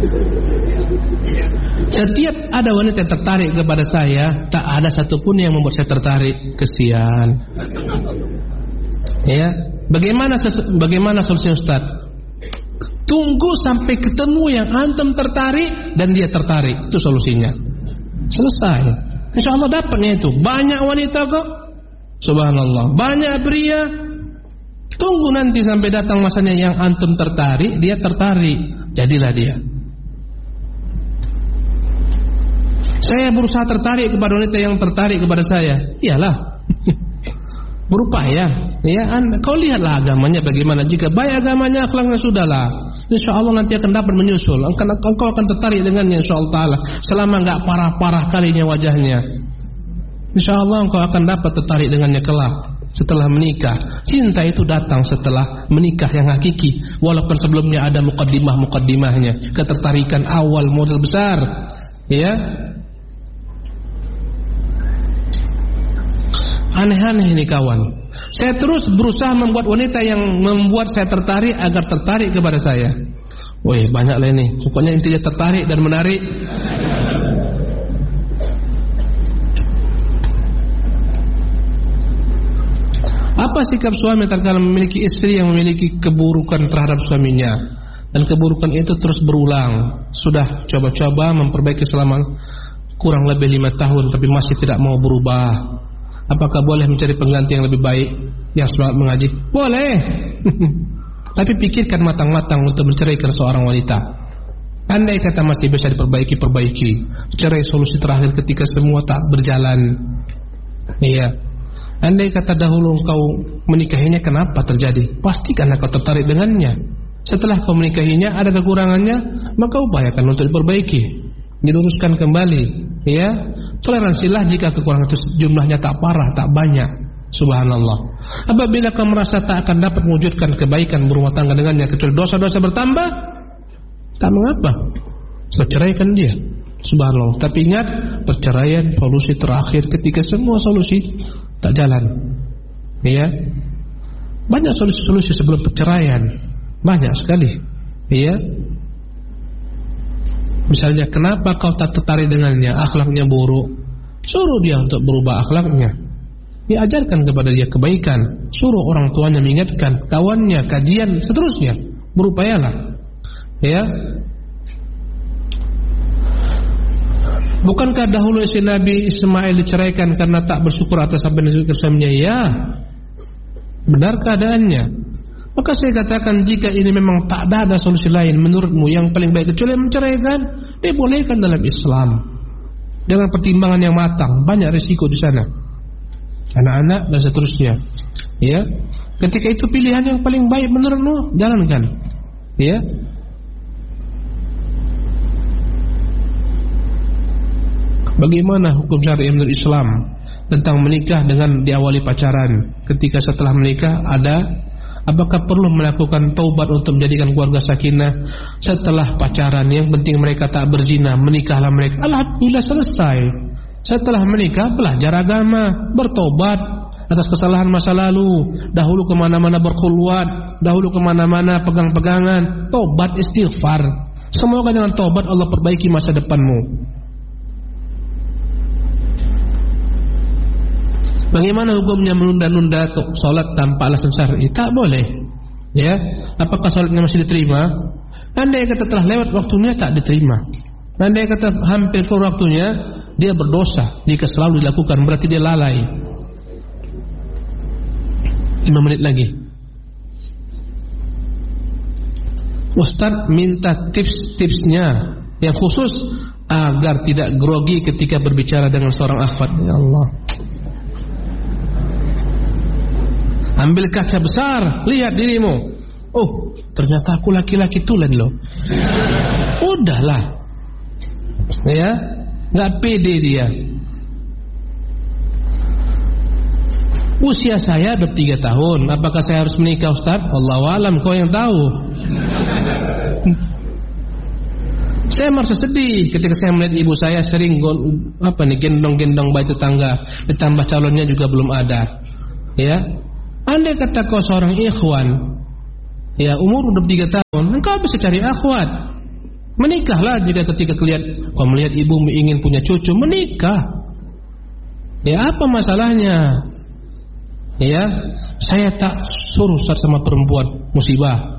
Setiap ada wanita yang tertarik kepada saya, tak ada satupun yang membuat saya tertarik. Kesian. Ya, bagaimana solusinya Ustaz? Tunggu sampai ketemu yang antum tertarik dan dia tertarik. Itu solusinya. Selesai. InsyaAllah dapatnya itu. Banyak wanita kok. Subhanallah. Banyak pria. Tunggu nanti sampai datang masanya yang antum tertarik, dia tertarik. Jadilah dia. Saya berusaha tertarik kepada wanita yang tertarik kepada saya. Iyalah. Berupaya. Ya, kau lihatlah agamanya bagaimana. Jika baik agamanya, akhlaknya, sudahlah. InsyaAllah nanti akan dapat menyusul. Engkau akan tertarik dengannya InsyaAllah ta'ala. Selama enggak parah-parah kalinya wajahnya, InsyaAllah engkau akan dapat tertarik dengannya kelak setelah menikah. Cinta itu datang setelah menikah yang hakiki. Walaupun sebelumnya ada mukaddimah-mukaddimahnya. Ketertarikan awal modal besar. Ya. Aneh-aneh ini kawan. Saya terus berusaha membuat wanita yang membuat saya tertarik agar tertarik kepada saya. Wih, banyaklah ini. Pokoknya intinya tertarik dan menarik. Apa sikap suami tatkala memiliki istri yang memiliki keburukan terhadap suaminya, dan keburukan itu terus berulang? Sudah coba-coba memperbaiki selama kurang lebih 5 tahun, tapi masih tidak mau berubah. Apakah boleh mencari pengganti yang lebih baik, yang semangat mengaji? Boleh. Tapi pikirkan matang-matang untuk menceraikan seorang wanita. Andai kata masih bisa diperbaiki, cerai solusi terakhir ketika semua tak berjalan. Iya. Andai kata dahulu engkau menikahinya, kenapa terjadi? Pastikan engkau tertarik dengannya. Setelah kau menikahinya ada kekurangannya, maka upayakan untuk diperbaiki, diluruskan kembali. Ya, toleransilah jika kekurangan itu jumlahnya tak parah, tak banyak. Subhanallah. Apabila kau merasa tak akan dapat mewujudkan kebaikan berumah tangga dengannya kecuali dosa-dosa bertambah, tak mengapa, kau ceraikan dia. Subhanallah. Tapi ingat, perceraian solusi terakhir ketika semua solusi tak jalan. Ya, banyak solusi-solusi sebelum perceraian, banyak sekali. Ya. Misalnya, kenapa kau tak tertarik dengannya? Akhlaknya buruk. Suruh dia untuk berubah akhlaknya. Diajarkan kepada dia kebaikan. Suruh orang tuanya mengingatkan, kawannya, kajian, seterusnya. Berupayalah. Ya. Bukankah dahulu istri Nabi Ismail diceraikan karena tak bersyukur atas apa yang diberikan suaminya? Ya. Benar keadaannya. Maka saya katakan, jika ini memang tak ada solusi lain menurutmu yang paling baik kecuali menceraikan, dibolehkan dalam Islam dengan pertimbangan yang matang. Banyak risiko di sana, anak-anak dan seterusnya. Ya, ketika itu pilihan yang paling baik menurutmu, jalankan. Ya. Bagaimana hukum syar'i menurut Islam tentang menikah dengan diawali pacaran? Ketika setelah menikah apakah perlu melakukan taubat untuk menjadikan keluarga sakinah setelah pacaran? Yang penting mereka tak berzina, menikahlah mereka. Alhamdulillah, selesai. Setelah menikah, belajar agama, bertobat atas kesalahan masa lalu. Dahulu kemana-mana berkhulwat, dahulu kemana-mana pegang-pegangan. Tobat, istighfar. Semoga dengan tobat Allah perbaiki masa depanmu. Bagaimana hukumnya menunda-nunda sholat tanpa alasan syar'i? Tak boleh. Ya, apakah sholatnya masih diterima? Andai kata telah lewat waktunya, tak diterima. Andai kata hampir ke waktunya, dia berdosa. Jika selalu dilakukan, berarti dia lalai. 5 menit lagi. Ustaz minta tips-tipsnya yang khusus agar tidak grogi ketika berbicara dengan seorang akhwat. Ya Allah. Ambil kaca besar, lihat dirimu. Oh, ternyata aku laki-laki tulen loh. Udahlah. Ya, enggak pede dia. Usia saya 23 tahun. Apakah saya harus menikah, Ustaz? Wallahu alam, kau yang tahu. Saya merasa sedih ketika saya melihat ibu saya sering gendong-gendong bayi tetangga, ditambah calonnya juga belum ada. Ya. Andai kata kau seorang ikhwan, ya, umur 23 tahun, engkau bisa cari akhwat. Menikahlah jika ketika kau melihat ibumu ingin punya cucu, menikah. Ya, apa masalahnya? Ya, saya tak suruh sama perempuan, musibah.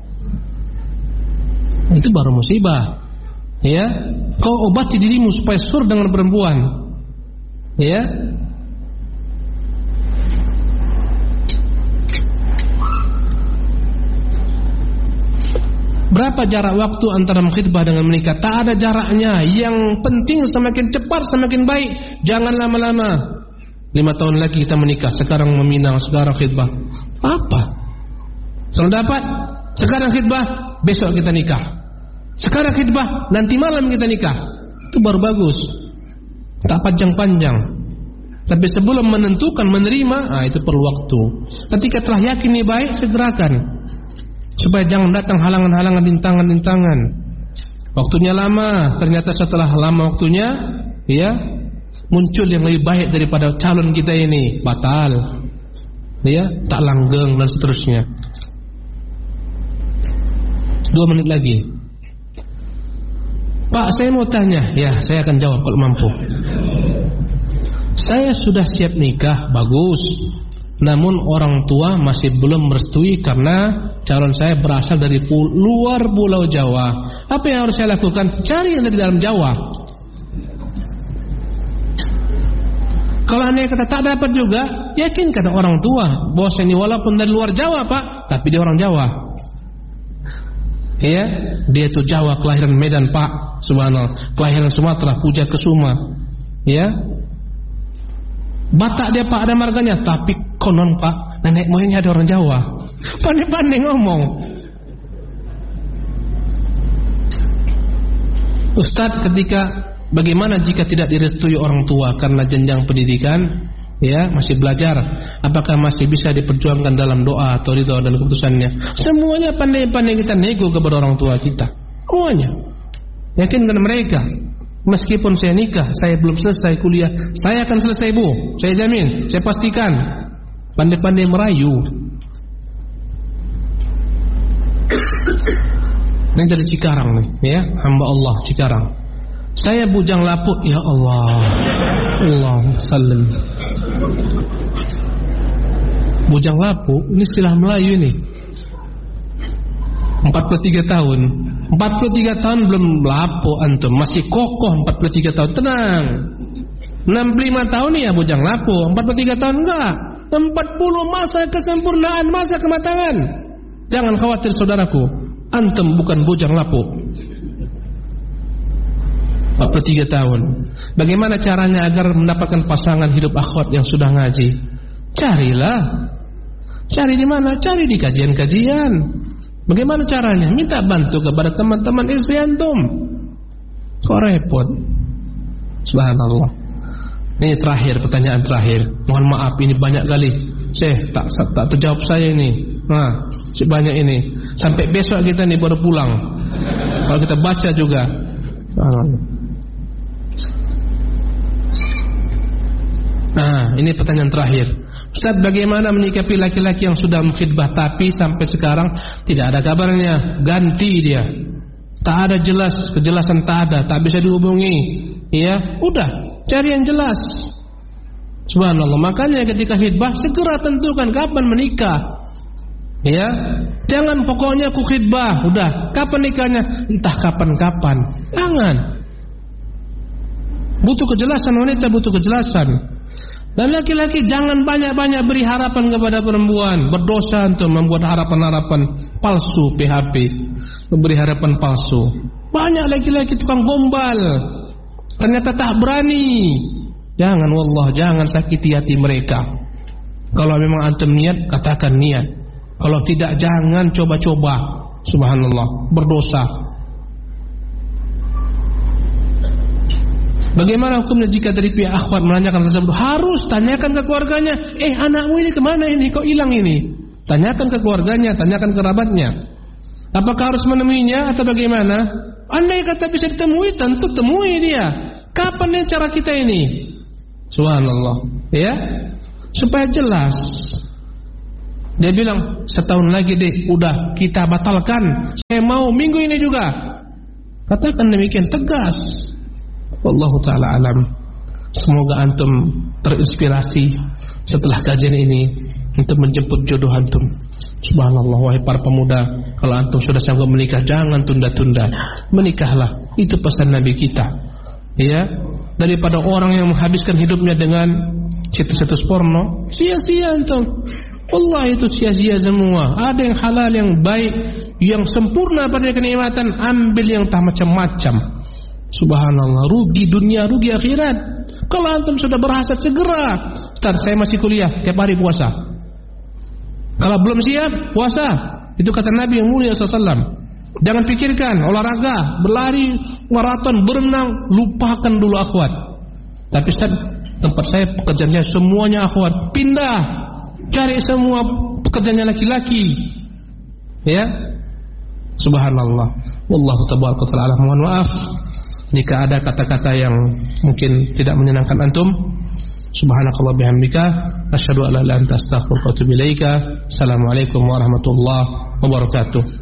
Itu baru musibah. Ya, kau obati dirimu supaya sur dengan perempuan. Ya. Berapa jarak waktu antara khidbah dengan menikah? Tak ada jaraknya. Yang penting semakin cepat semakin baik. Jangan lama-lama. 5 tahun lagi kita menikah. Sekarang meminang, sekarang khidbah. Apa? Kalau dapat, sekarang khidbah, besok kita nikah. Sekarang khidbah, nanti malam kita nikah. Itu baru bagus. Tak panjang-panjang. Tapi sebelum menentukan menerima, itu perlu waktu. Ketika telah yakin ini baik, segerakan. Supaya jangan datang halangan-halangan, rintangan-rintangan. Waktunya lama, ternyata setelah lama waktunya, ya, muncul yang lebih baik daripada calon kita ini, batal. Ya, tak langgeng dan seterusnya. 2 menit lagi. Pak, saya mau tanya. Ya, saya akan jawab kalau mampu. Saya sudah siap nikah, bagus. Namun orang tua masih belum merestui karena calon saya berasal dari luar Pulau Jawa. Apa yang harus saya lakukan? Cari yang dari dalam Jawa. Kalau anda kata tak dapat juga, yakin kata orang tua bahwa ini walaupun dari luar Jawa Pak, tapi dia orang Jawa. Ya, dia itu Jawa, kelahiran Medan Pak, subhanallah, kelahiran Sumatera, Puja Kesuma. Ya, Batak dia Pak, ada marganya, tapi konon Pak, nenek moyangnya ada orang Jawa. Pandai-pandai ngomong. Ustadz, ketika bagaimana jika tidak direstui orang tua karena jenjang pendidikan, ya, masih belajar, apakah masih bisa diperjuangkan dalam doa atau ridha dan keputusannya? Semuanya pandai-pandai kita nego kepada orang tua kita. Semuanya. Yakinkan mereka. Meskipun saya nikah, saya belum selesai kuliah, saya akan selesai Bu, saya jamin, saya pastikan. Pandai-pandai merayu. Ini dari Cikarang nih, ya, hamba Allah Cikarang. Saya bujang lapuk, ya Allah, Allahumma sallim. Bujang lapuk, ini istilah Melayu ini. 43 tahun. 43 tahun belum lapuk antum, masih kokoh 43 tahun. Tenang. 65 tahun ya bujang lapuk, 43 tahun enggak. 40 masa kesempurnaan, masa kematangan. Jangan khawatir saudaraku, antum bukan bujang lapuk. 43 tahun. Bagaimana caranya agar mendapatkan pasangan hidup akhwat yang sudah ngaji? Carilah. Cari di mana? Cari di kajian-kajian. Bagaimana caranya? Minta bantu kepada teman-teman istri antum. Kok repot? Subhanallah. Ini terakhir, pertanyaan terakhir. Mohon maaf, ini banyak kali. Syekh, tak terjawab saya ini. Nah, banyak ini. Sampai besok kita nih baru pulang. Kalau kita baca juga. Nah, ini pertanyaan terakhir. Ustaz, bagaimana menyikapi laki-laki yang sudah mengkhidbah tapi sampai sekarang tidak ada kabarnya, ganti dia, tak ada kejelasan tak ada, tak bisa dihubungi, ya, udah cari yang jelas. Subhanallah. Makanya ketika khidbah segera tentukan kapan menikah, ya, jangan pokoknya aku khidbah, udah kapan nikahnya, entah kapan-kapan, jangan. Butuh kejelasan, wanita butuh kejelasan. Dan laki-laki jangan banyak-banyak beri harapan kepada perempuan. Berdosa untuk membuat harapan-harapan palsu, PHP, memberi harapan palsu. Banyak laki-laki tukang gombal, ternyata tak berani. Jangan, wallah, jangan sakiti hati mereka. Kalau memang antum niat, katakan niat. Kalau tidak, jangan coba-coba. Subhanallah, berdosa. Bagaimana hukumnya jika dari pihak akhwat menanyakan tersebut? Harus tanyakan ke keluarganya. Anakmu ini kemana ini? Kok hilang ini? Tanyakan ke keluarganya, tanyakan kerabatnya. Apakah harus menemuinya atau bagaimana? Andai kata bisa ditemui, tentu temui dia. Kapan nih cara kita ini? Subhanallah, ya, supaya jelas. Dia bilang 1 tahun lagi deh, udah kita batalkan. Saya mau minggu ini juga. Katakan demikian tegas. Wallahu ta'ala alam. Semoga antum terinspirasi setelah kajian ini untuk menjemput jodoh antum. Subhanallah, wahai para pemuda, kalau antum sudah sanggup menikah, jangan tunda-tunda. Menikahlah. Itu pesan Nabi kita. Ya, daripada orang yang menghabiskan hidupnya dengan situs-situs porno, sia-sia antum. Allah, itu sia-sia semua. Ada yang halal, yang baik, yang sempurna pada kenikmatan, ambil yang tak macam-macam. Subhanallah, rugi dunia, rugi akhirat. Kalau antum sudah berhasad, segera. Ustaz, saya masih kuliah, tiap hari puasa. Kalau belum siap, puasa. Itu kata Nabi yang mulia SAW. Jangan pikirkan olahraga, berlari, maraton, berenang, lupakan dulu akhwat. Tapi Ustaz, tempat saya pekerjaannya semuanya akhwat. Pindah, cari semua pekerjaannya laki-laki. Ya, subhanallah. Wallahu tabaraka ta'ala. Mohon maaf jika ada kata-kata yang mungkin tidak menyenangkan antum. Subhanakallah bihamdika, asyhadu an la ilaha illa anta astaghfiruka wa atubu ilaika. Assalamualaikum warahmatullahi wabarakatuh.